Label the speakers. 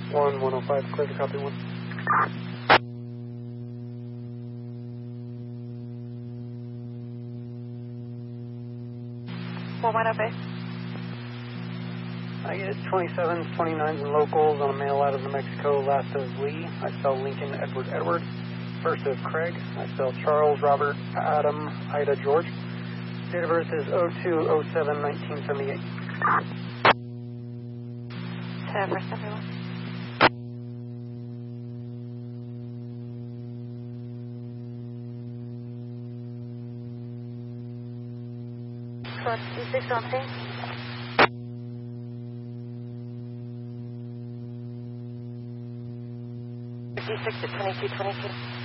Speaker 1: 105, clear to copy 1.
Speaker 2: 105.
Speaker 1: I get 27s, 29s, and locals on a mail out of New Mexico, last of Lee. I spell Lincoln, Edward, first of Craig. I spell Charles, Robert, Adam, Ida, George. Date of birth is 02/07/1978.
Speaker 2: First everyone. D6 on scene. 56 to 2222.